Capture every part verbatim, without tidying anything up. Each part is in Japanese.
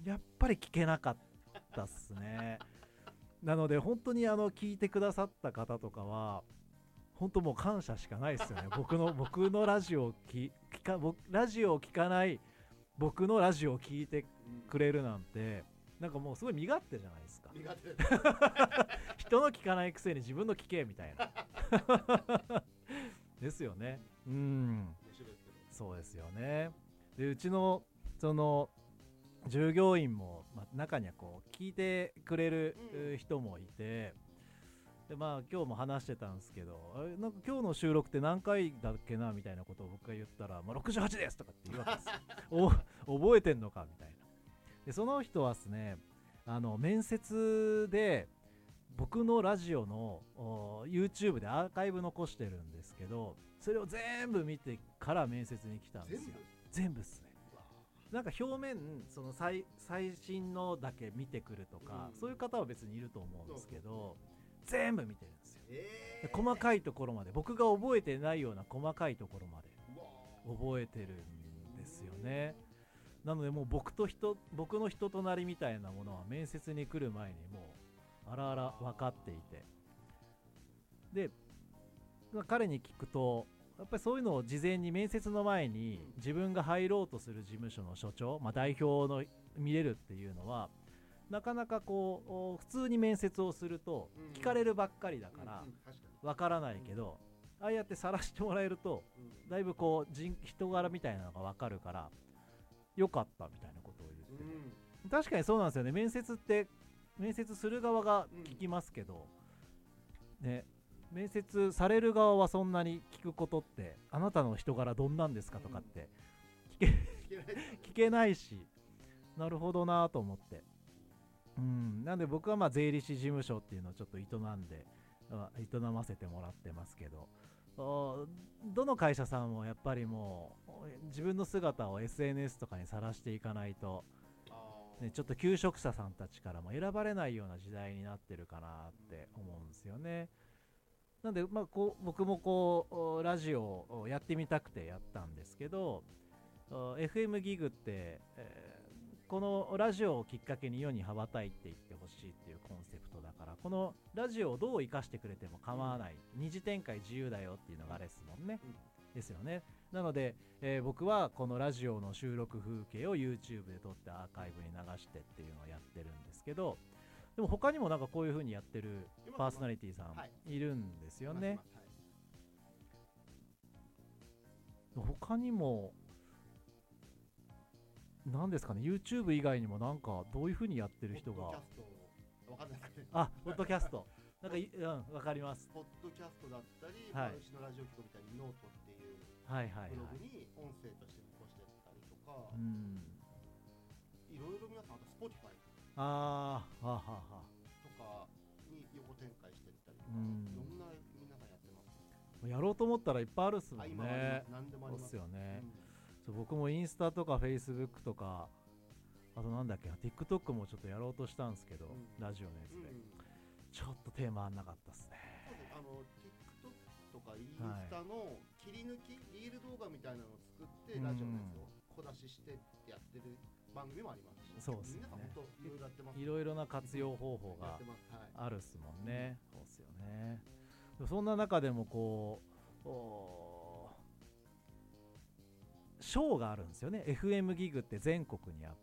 やっぱり聞けなかったっすね。なので本当にあの聞いてくださった方とかは本当もう感謝しかないですよね。僕の僕のラジオを聞聞か僕ラジオを聞かない僕のラジオを聞いてくれるなんて、なんかもうすごい身勝手じゃないですか。 身勝手人の聞かないくせに自分の聞けみたいなですよね。うん、そうですよね。でうちのその従業員も、まあ、中にはこう聞いてくれる人もいて、でまあ今日も話してたんですけど、あれなんか今日の収録って何回だっけなみたいなことを僕が言ったら、まあ、ろくじゅうはちですとかって言うわけですよお覚えてんのかみたいな。でその人はですね、あの面接で僕のラジオの YouTube でアーカイブ残してるんですけど、それを全部見てから面接に来たんですよ。全部っすね。なんか表面その 最, 最新のだけ見てくるとか、うん、そういう方は別にいると思うんですけど、全部見てるんですよ、えー、細かいところまで、僕が覚えてないような細かいところまで覚えてるんですよね。なのでもう僕と人僕の人となりみたいなものは面接に来る前にもうあらあら分かっていて、で彼に聞くとやっぱりそういうのを事前に面接の前に自分が入ろうとする事務所の所長、まあ、代表の見れるっていうのはなかなかこう普通に面接をすると聞かれるばっかりだからわからないけど、ああやって晒してもらえるとだいぶこう人人柄みたいなのがわかるからよかったみたいなことを言ってて、確かにそうなんですよね。面接って面接する側が聞きますけどね、面接される側はそんなに聞くことって、あなたの人柄どんなんですかとかって聞け、聞けないし、なるほどなと思って、うん、なんで僕はまあ税理士事務所っていうのをちょっと営んで営ませてもらってますけど、どの会社さんもやっぱりもう自分の姿を エスエヌエス とかにさらしていかないと、ね、ちょっと求職者さんたちからも選ばれないような時代になってるかなって思うんですよね。なんで、まあ、こう僕もこうラジオをやってみたくてやったんですけど、 エフエム ギグって、えー、このラジオをきっかけに世に羽ばたいていってほしいっていうコンセプトだから、このラジオをどう生かしてくれても構わない、二次展開自由だよっていうのがあれですもんね、うん、ですよね。なので、えー、僕はこのラジオの収録風景を YouTube で撮ってアーカイブに流してっていうのをやってるんですけど、でも他にもなんかこういう風にやってるパーソナリティさんいるんですよね。他にも何ですかね、 YouTube 以外にもなんかどういう風にやってる人が、あ、ポッドキャストなんか、うん、わかります。 ポッドキャストだったり、はい、私のラジオ局みたいにノートっていうブログに音声として残してったりとか、うん、いろいろ皆さん、あと Spotify あーはははとかに横展開してったりとか、うん、いろんな皆さんやってます。 やろうと思ったらいっぱいあるっすもんね。 何でもあります。 そうっすよね、うん、そう僕もインスタとか Facebook とか、あとなんだっけな TikTok もちょっとやろうとしたんですけど、うん、ラジオのやつで、うん、ちょっとテーマあんなかったっすね。 そうです。あの TikTok とかインスタの切り抜き、はい、リール動画みたいなのを作ってラジオのやつを小出ししてやってる番組もありますし、 そうですね、 いろいろやってます。 いろいろな活用方法があるっすもんね、うん、そうっすよね。そんな中でもこう賞があるんですよね。 エフエム ギグって全国にあって、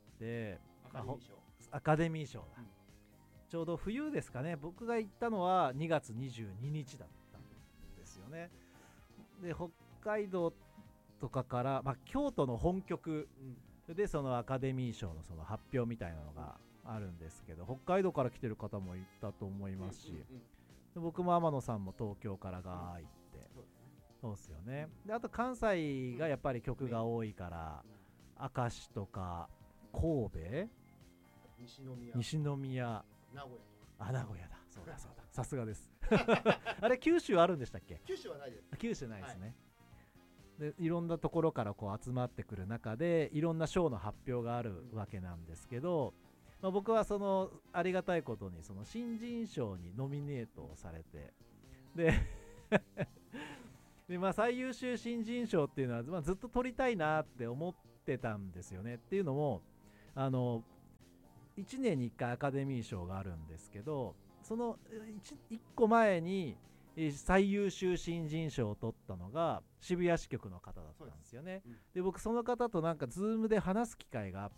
アカデミー賞、 アカデミー賞だ、うん、ちょうど冬ですかね。僕が行ったのはにがつにじゅうににちだったんですよね。で北海道とかから、まあ、京都の本局でそのアカデミー賞のその発表みたいなのがあるんですけど、北海道から来てる方もいたと思いますし、で僕も天野さんも東京からがー行って、そうですよね。であと関西がやっぱり曲が多いから、明石とか神戸、 西宮、 西宮、 名古屋、 あ、名古屋だ、そうだそうだ、さすがですあれ九州あるんでしたっけ？ 九州はないです。 九州ないですね、はい、でいろんなところからこう集まってくる中でいろんな賞の発表があるわけなんですけど、まあ、僕はそのありがたいことにその新人賞にノミネートをされて、でで、まあ、最優秀新人賞っていうのは、まあ、ずっと取りたいなって思ってたんですよね。っていうのもあのいちねんにいっかいアカデミー賞があるんですけど、その 1, いっこまえに最優秀新人賞を取ったのが渋谷支局の方だったんですよね。 で,、うん、で僕その方となんかズームで話す機会があって、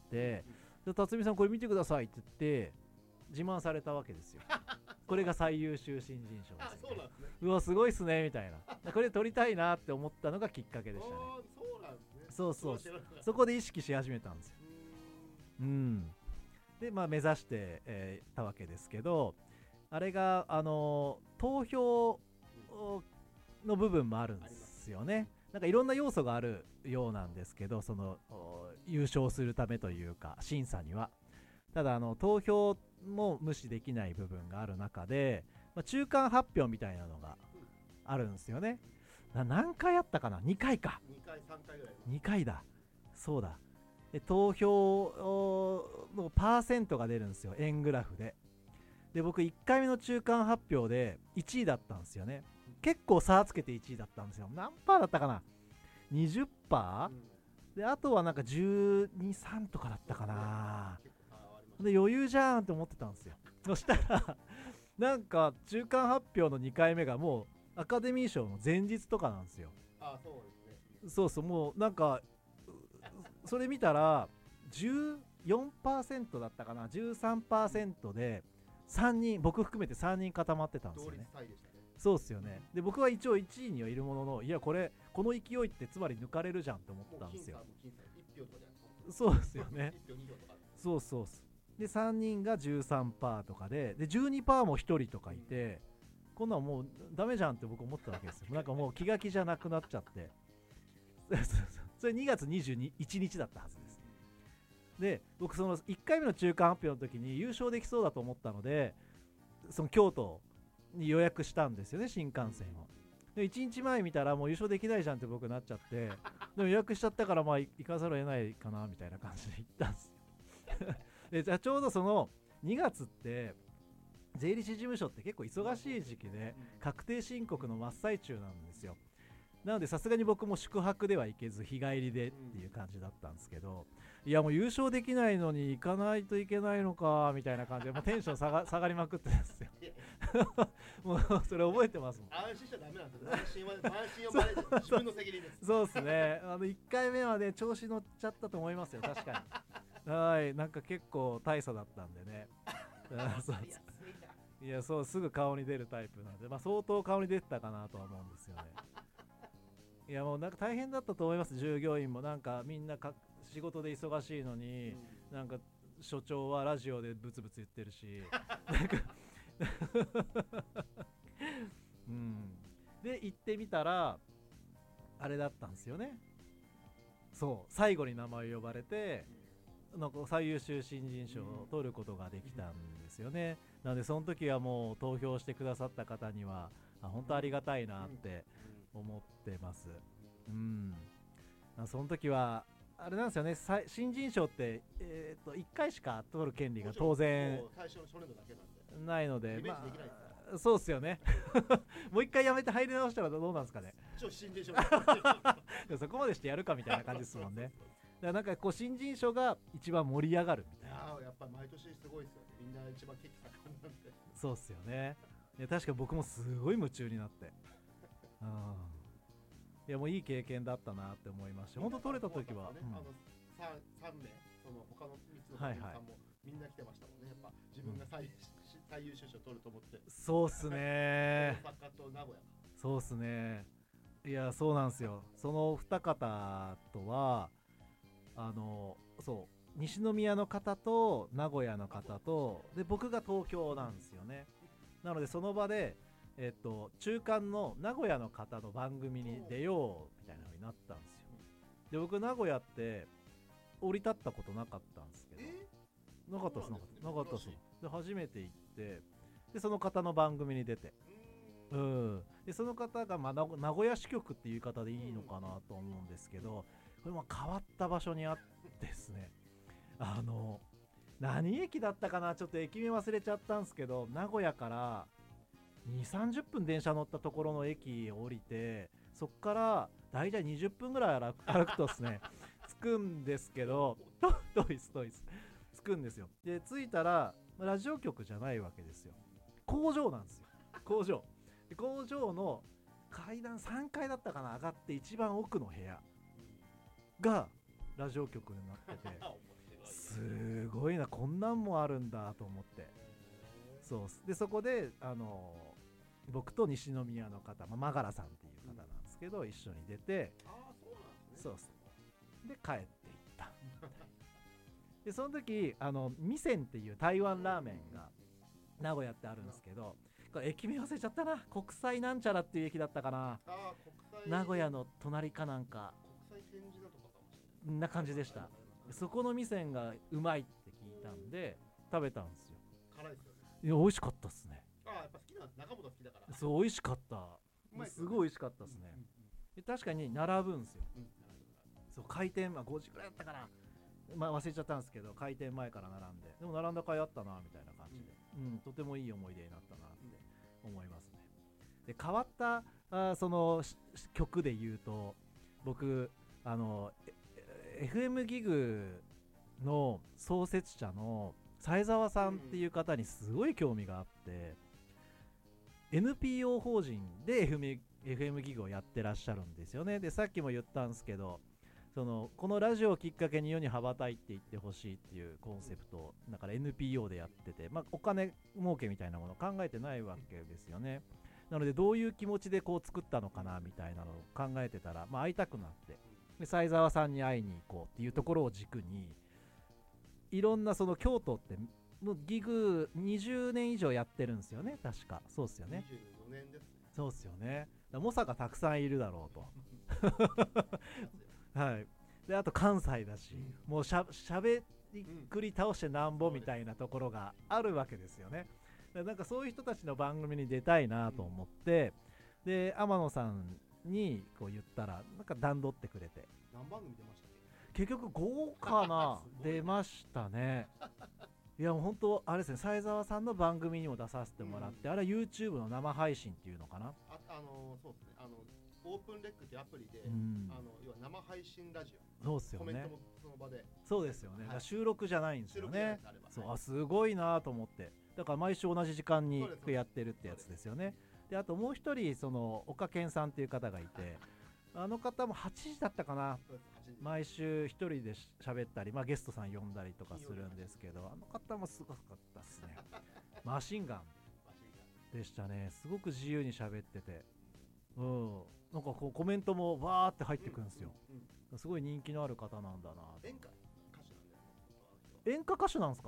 うん、辰巳さんこれ見てくださいって言って自慢されたわけですよこれが最優秀新人賞です、ね、 そうなんですね。 うわすごいっすねみたいなこれ取りたいなって思ったのがきっかけでしたね。 そうなんですね。 そうそうそう、そこで意識し始めたんですよ。うん、でまあ目指して、えー、たわけですけど、あれがあのー、投票の部分もあるんですよね。なんかいろんな要素があるようなんですけど、その優勝するためというか審査には。ただあの投票も無視できない部分がある中で、まあ、中間発表みたいなのがあるんですよね。な何回やったかな、にかいか、 にかいさんかいぐらい、 にかいだ、そうだ。で投票のパーセントが出るんですよ、円グラフで。で僕いっかいめの中間発表でいちいだったんですよね。結構差つけていちいだったんですよ。何パーだったかな、 にじゅっパー、うん、であとはなんかじゅうに、さんとかだったかな。で余裕じゃんって思ってたんですよ。そしたらなんか中間発表のにかいめがもうアカデミー賞の前日とかなんですよ。 ああそうですね。 そうそう、もうなんかそれ見たら じゅうよんパーセント だったかな、 じゅうさんパーセント でさんにん、僕含めてさんにん固まってたんですよね。そうっすよね。で僕は一応いちいにはいるものの、いやこれこの勢いってつまり抜かれるじゃんって思ったんですよ。そうですよねそうそうそう。でさんにんが じゅうさんパーセント とかで、で じゅうにパーセント もひとりとかいて、こんなんもうダメじゃんって僕思ったわけですよ。なんかもう気が気じゃなくなっちゃってそれにがつにじゅういちにちだったはずです。で僕そのいっかいめの中間発表の時に優勝できそうだと思ったので、その京都に予約したんですよね、新幹線を。でいちにちまえ見たらもう優勝できないじゃんって僕なっちゃって、でも予約しちゃったからまあ行かざるを得ないかなみたいな感じで行ったんですよでじゃあちょうどそのにがつって税理士事務所って結構忙しい時期で確定申告の真っ最中なんですよ。なのでさすがに僕も宿泊では行けず日帰りでっていう感じだったんですけど、いやもう優勝できないのに行かないといけないのかみたいな感じでもうテンション下が、下がりまくってですよもうそれ覚えてますもん。 安心しちゃダメなんですよ。安心は安心をバレて自分の責任です。 そうですね。あのいっかいめはね調子乗っちゃったと思いますよ、確かにはい、なんか結構大差だったんでねそういやそうすぐ顔に出るタイプなんで、まあ、相当顔に出てたかなとは思うんですよねいやもうなんか大変だったと思います。従業員もなんかみんなか仕事で忙しいのに、うん、なんか所長はラジオでブツブツ言ってるしなんかうんで行ってみたらあれだったんですよね。そう最後に名前を呼ばれてなんか最優秀新人賞を取ることができたんですよね。なのでその時はもう投票してくださった方にはあ本当ありがたいなって思ってます。うん、その時はあれなんですよね、新人賞って、えー、といっかいしか取る権利が当然ないので、まあ、そうっすよねもう一回やめて入り直したらどうなんですかね新人賞そこまでしてやるかみたいな感じですもんねだからなんかこう新人賞が一番盛り上がるみたいな。 いややっぱ毎年すごいですよね。みんな一番結果なんで。 そうっすよね。いや確か僕もすごい夢中になってうんいやもういい経験だったなって思いました。本当取れた時は、 ねうん、あの 3, 3名その他のみっつのさんもみんな来てましたもんね。やっぱ自分が 最,、うん、最優秀賞取ると思って。 そうっすね大阪と名古屋。 そうっすね。いやそうなんですよ。その二方とはあのそう西宮の方と名古屋の方とで僕が東京なんですよね。なのでその場でえっと、中間の名古屋の方の番組に出ようみたいな風になったんですよ。で僕名古屋って降り立ったことなかったんですけど、なかったです、なかった、なかったです。で初めて行ってでその方の番組に出て、うん、でその方が、まあ、名古屋支局っていう言い方でいいのかなと思うんですけど、これも変わった場所にあってですね、あの何駅だったかな、ちょっと駅名忘れちゃったんですけど、名古屋からにじゅう、さんじゅっぷん電車乗ったところの駅を降りて、そこからだいたいにじゅっぷんぐらい歩くとですね着くんですけど遠いです遠いです着くんですよ。で着いたらラジオ局じゃないわけですよ。工場なんですよ。工場で工場の階段さんかいだったかな、上がって一番奥の部屋がラジオ局になっててすごいな、こんなんもあるんだと思って、そうでそこであの僕と西宮の方、まあ、マガラさんっていう方なんですけど、一緒に出て、 あそうなんですね。 そうそうで帰っていったでその時あの味仙っていう台湾ラーメンが名古屋ってあるんですけど、これ駅名忘れちゃったな、国際なんちゃらっていう駅だったかな、 あ国際名古屋の隣かなんか、 国際展示だとかかもしれない、 こんな感じでした。そこの味仙がうまいって聞いたんで食べたんですよ。 辛いですよね。 いや美味しかったっすね。 あやっぱ好きなんです、中本好きだから。 そう美味しかった、 うまいすごい美味しかったですね、うんうんうん、で確かに並ぶんですよ、うん、そう開店、まあ、ごじくらいだったかな、まあ、忘れちゃったんですけど開店前から並んで、でも並んだ甲斐あったなみたいな感じで、うんうん、とてもいい思い出になったなって思いますね。で変わったあその曲で言うと、僕あの エフエム ギグの創設者の斉沢さんっていう方にすごい興味があって、エヌピーオー 法人で エフエム ギグをやってらっしゃるんですよね。でさっきも言ったんですけど、そのこのラジオをきっかけに世に羽ばたいていってほしいっていうコンセプトだから エヌピーオー でやってて、まあ、お金儲けみたいなものを考えてないわけですよね。なのでどういう気持ちでこう作ったのかなみたいなのを考えてたら、まあ、会いたくなって、で斉沢さんに会いに行こうっていうところを軸に、いろんなその京都ってもうギグにじゅうねん以上やってるんですよね、確か。そうっすよね。 にじゅうよねんですね。 そうっすよね。猛者がたくさんいるだろうとはい。であと関西だし、うん、もうしゃしゃべりくり倒してなんぼみたいなところがあるわけですよね。だなんかそういう人たちの番組に出たいなと思って、うん、で天野さんにこう言ったらなんか段取ってくれて。 何番組出ましたっけ？結局ごかな出ましたね。いやもう本当あれですね、斉沢さんの番組にも出させてもらって、うん、あれは YouTube の生配信っていうのかな。 あ、あのー、そうですね、あのオープンレックってアプリで、うん、あの要は生配信ラジオ、 そうですよね、 コメントもその場で、 そうですよね、はい、収録じゃないんですよね。そう、 はい、 あすごいなと思って、だから毎週同じ時間にやってるってやつですよね。であともう一人その岡健さんっていう方がいて、あの方もはちじだったかな、毎週一人で喋ったり、まあ、ゲストさん呼んだりとかするんですけど、あの方もすごかったですね。マシンガンでしたね。すごく自由に喋ってて、うん、なんかこうコメントもわーって入ってくるんですよ、うんうんうん、すごい人気のある方なんだな。 演歌歌手なんだよ。 演歌歌手なんですか？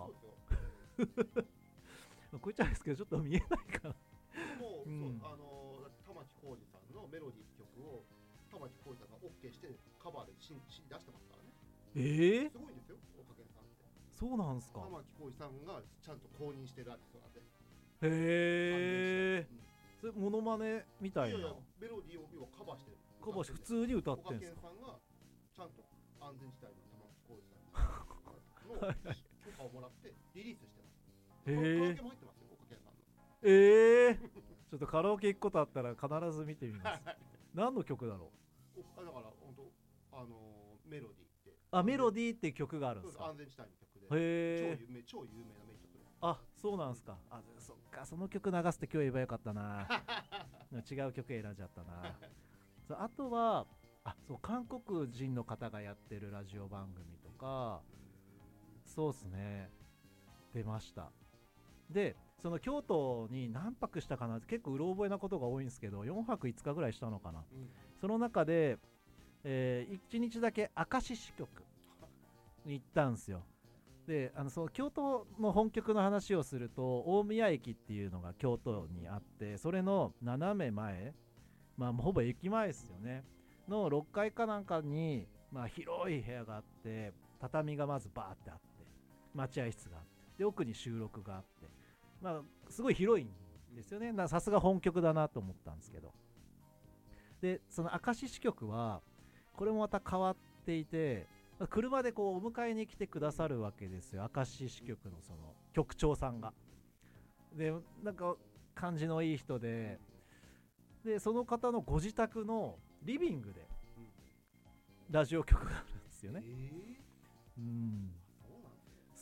こいつはですけどちょっと見えないかな。 もう、うん、そう、あの玉置浩二さんのメロディー曲を玉置浩二さんが OK してカバーで シーディー 出してますからね。 えー、 すごいんですよ、岡健さんって。 そうなんですか。 玉置浩二さんがちゃんと公認してるアーティストなんで。 へえ、それモノマネみたいな。いやいや、 メロディーをカバーしてる。 カバーして普通に歌ってるんですか。 岡健さんがちゃんと安全地帯の玉置浩二さんの許可をもらってリリースしてます。へえ。カラオケも入ってますよ、岡健さんの。 ええー、ちょっとカラオケ行くことあったら必ず見てみます。何の曲だろう。だから本当あのー、メロディーって。 あ、メロディーっていう曲があるんですか。 安全地帯の曲で。 へえ。 超有名、超有名な名曲で。 あ、そうなんですか。あ、そっか、その曲流すって今日言えばよかったな。違う曲選んじゃったな。そう、あとはあ、そう韓国人の方がやってるラジオ番組とか、そうっすね、出ました。でその京都に何泊したかな、結構うろ覚えなことが多いんですけどよんはくいつかぐらいしたのかな、うん、その中で、えー、いちにちだけ明石支局に行ったんですよ。であのその京都の本局の話をすると大宮駅っていうのが京都にあって、それの斜め前、まあほぼ駅前ですよねのろっかいかなんかに、まあ、広い部屋があって、畳がまずバーってあって、待合室があって、で奥に収録があって、まあすごい広いんですよね。さすが本局だなと思ったんですけど、でその明石支局はこれもまた変わっていて、車でこうお迎えに来てくださるわけですよ、明石支局のその局長さんが。でなんか感じのいい人で、でその方のご自宅のリビングでラジオ局があるんですよね、 えー、 うん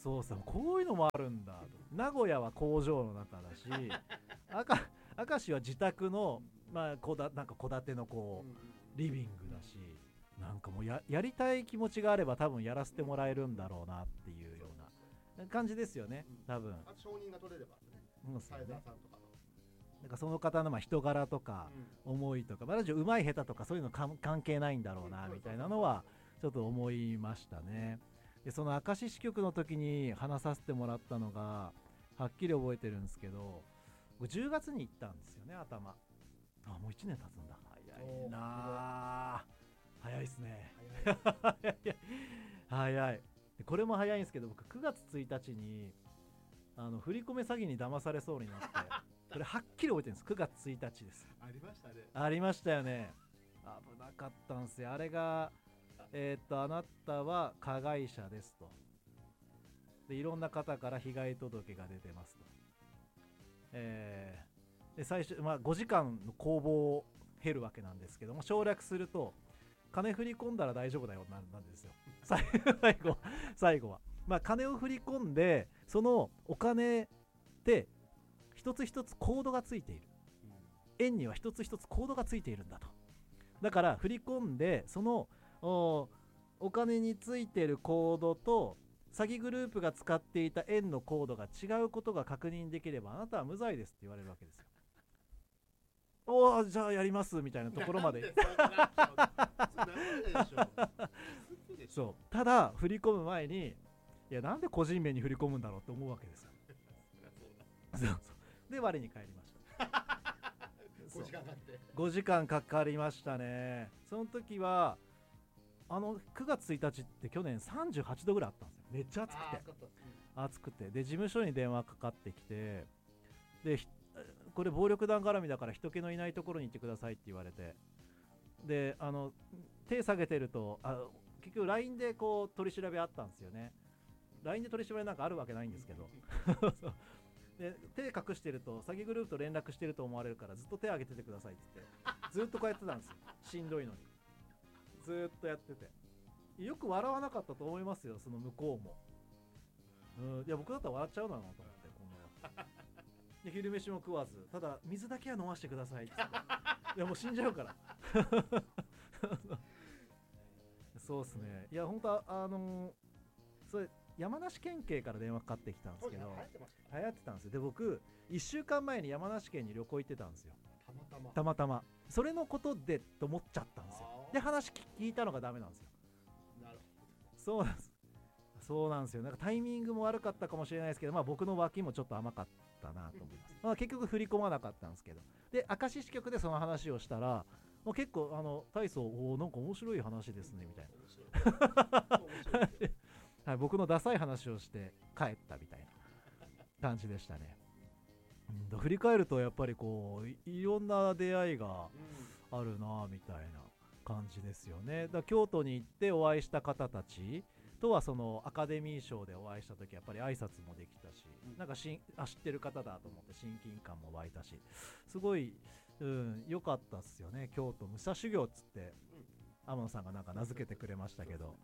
そうそう、こういうのもあるんだと。名古屋は工場の中だし明石は自宅の、まあ、こだなんか戸建てのこうリビングだし、なんかもう や, やりたい気持ちがあれば多分やらせてもらえるんだろうなっていうような感じですよね、多分。 あと承認が取れればね、サイザーさんとかのなんかその方のまあ人柄とか思いとか、まあ、ラジオうまい下手とかそういうのか関係ないんだろうなみたいなのはちょっと思いましたね。でその明石支局の時に話させてもらったのがはっきり覚えてるんですけど、じゅうがつに行ったんですよね、頭。あ、もういちねん経つんだ。早いな、早いですね。早い早い。これも早いんですけど、僕くがつついたちにあの振り込め詐欺に騙されそうになってこれはっきり覚えてるんです。くがつついたちです。 ありましたね。 ありましたよね。危なかったんですよ。あれがえー、っとあなたは加害者ですと。でいろんな方から被害届が出てますと。えー、で最初、まあ、ごじかんの攻防を経るわけなんですけども、省略すると金振り込んだら大丈夫だよなんですよ。最後最後は、まあ、金を振り込んでそのお金って一つ一つコードがついている、円には一つ一つコードがついているんだと。だから振り込んでその お, お金についているコードと詐欺グループが使っていた円のコードが違うことが確認できればあなたは無罪ですって言われるわけですよ。おお、じゃあやりますみたいなところまでそう。ただ振り込む前に、いやなんで個人名に振り込むんだろうって思うわけですよそうそうで我に返りましたごじかんかかってごじかんかかりましたね。その時はあのくがつついたちって去年さんじゅうはちどぐらいあったんですよ。めっちゃ暑くて暑くてで事務所に電話かかってきて、でこれ暴力団絡みだから人気のいないところに行ってくださいって言われて、であの手下げてるとあ結局 ライン でこう取り調べあったんですよね。 ライン で取り調べなんかあるわけないんですけどで手隠してると詐欺グループと連絡してると思われるからずっと手挙げててくださいって言ってずっとこうやってたんですよ。しんどいのにずっとやってて、よく笑わなかったと思いますよ、その向こうも。うん、いや僕だったら笑っちゃうだろうなと思って、こので昼飯も食わず、ただ水だけは飲ませてくださいって言っていやもう死んじゃうからそうっすね。いや本当はあのー、それ山梨県警から電話かかってきたんですけど、流行ってたんですよ。で僕いっしゅうかんまえに山梨県に旅行行ってたんですよ。 たまたまたまたまそれのことでと思っちゃったんですよ。で話聞いたのがダメなんですよ。 なるほど。 そうなんですそうなんですよ。なんかタイミングも悪かったかもしれないですけど、まあ僕の脇もちょっと甘かったなと思いますまあ結局振り込まなかったんですけど、で明石支局でその話をしたらもう結構あの大層おなんか面白い話ですねみたいなはい、僕のダサい話をして帰ったみたいな感じでしたね。うん、振り返るとやっぱりこう い, いろんな出会いがあるなみたいな感じですよね。だ京都に行ってお会いした方たちとはそのアカデミー賞でお会いした時やっぱり挨拶もできたし、なんかしんあ知ってる方だと思って親近感も湧いたし、すごい良、うん、かったっすよね。京都武者修行っつって天野さんがなんか名付けてくれましたけど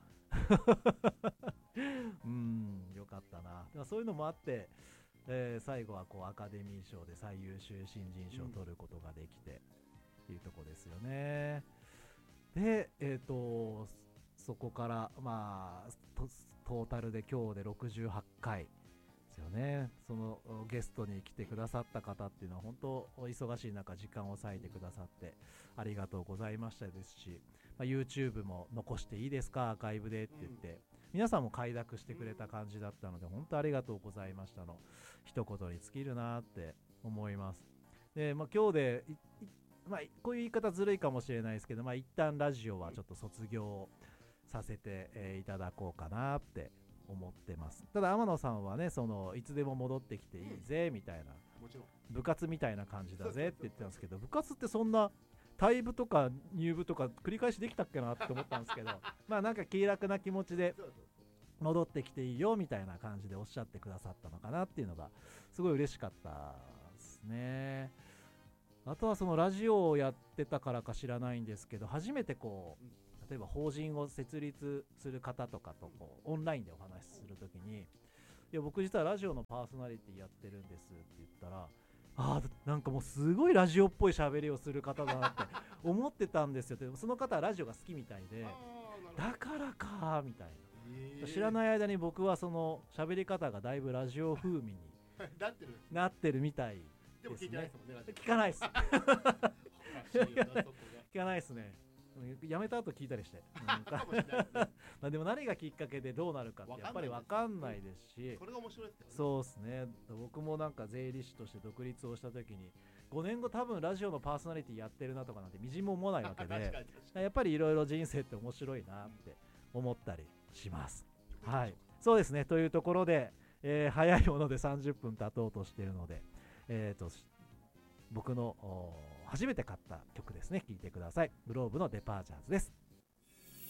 うんよかったな。そういうのもあって、えー、最後はこうアカデミー賞で最優秀新人賞を取ることができて、っていうとこですよね。でえっ、ー、とそこからまあトトータルで今日でろくじゅうはちかいですよね。そのゲストに来てくださった方っていうのは本当お忙しい中時間を割いてくださってありがとうございましたですし、まあ、YouTube も残していいですかアーカイブでって言って、うん、皆さんも快諾してくれた感じだったので本当ありがとうございましたの一言に尽きるなって思います。で、まあ、今日でまあ、こういう言い方ずるいかもしれないですけど、まあ、一旦ラジオはちょっと卒業させて、えー、いただこうかなって思ってます。ただ天野さんはね、そのいつでも戻ってきていいぜみたいな、 もちろん部活みたいな感じだぜって言ってたんですけど、部活ってそんな退部とか入部とか繰り返しできたっけなって思ったんですけどまあなんか気楽な気持ちで戻ってきていいよみたいな感じでおっしゃってくださったのかなっていうのがすごい嬉しかったですね。あとはそのラジオをやってたからか知らないんですけど、初めてこう例えば法人を設立する方とかとこうオンラインでお話しするときにいや僕実はラジオのパーソナリティやってるんですって言ったら、あーなんかもうすごいラジオっぽい喋りをする方だなって思ってたんですよって。その方はラジオが好きみたいで、だからかみたいな、えー、知らない間に僕はその喋り方がだいぶラジオ風味になってるなってるみたいでですね。 でも聞いてないですもんね、ラジオ。 聞かないです聞かないですね。やめた後聞いたりしてまあでも何がきっかけでどうなるかってやっぱり分かんないですし、 それが面白いですよね。そうですね。僕もなんか税理士として独立をした時にごねんご多分ラジオのパーソナリティやってるなとかなんてみじんも思わないわけでやっぱりいろいろ人生って面白いなって思ったりします。はい、そうですね。というところで、えー、早いものでさんじゅっぷん経とうとしているので、えーと僕の初めて買った曲ですね、聴いてください。グローブのデパーチャーズです。